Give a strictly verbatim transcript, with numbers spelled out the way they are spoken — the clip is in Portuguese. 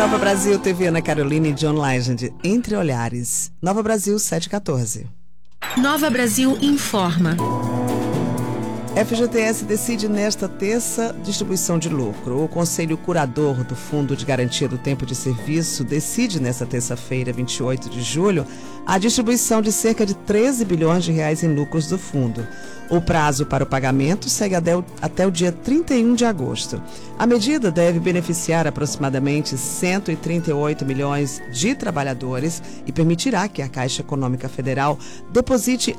Nova Brasil T V, Ana Carolina e John Legend. Entre Olhares. Nova Brasil sete e quatorze. Nova Brasil informa. F G T S decide nesta terça distribuição de lucro. O Conselho Curador do Fundo de Garantia do Tempo de Serviço decide nesta terça-feira, vinte e oito de julho, a distribuição de cerca de treze bilhões de reais em lucros do fundo. O prazo para o pagamento segue até o dia trinta e um de agosto. A medida deve beneficiar aproximadamente cento e trinta e oito milhões de trabalhadores e permitirá que a Caixa Econômica Federal deposite